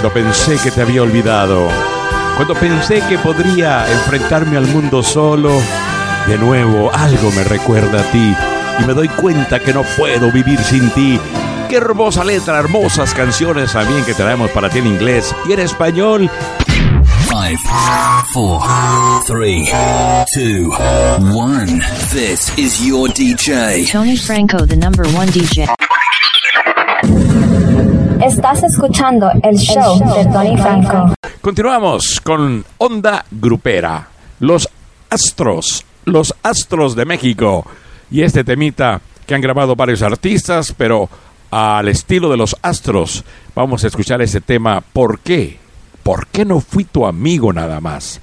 cuando pensé que te había olvidado, cuando pensé que podría enfrentarme al mundo solo, de nuevo algo me recuerda a ti y me doy cuenta que no puedo vivir sin ti. Qué hermosa letra, hermosas canciones también que traemos para ti en inglés y en español. 5, 4, 3, 2, 1. This is your DJ. Tony Franco, the number one DJ. Estás escuchando el show de Tony Franco. Continuamos con Onda Grupera, los Astros de México. Y este temita que han grabado varios artistas, pero al estilo de los Astros. Vamos a escuchar ese tema, ¿por qué? ¿Por qué no fui tu amigo nada más?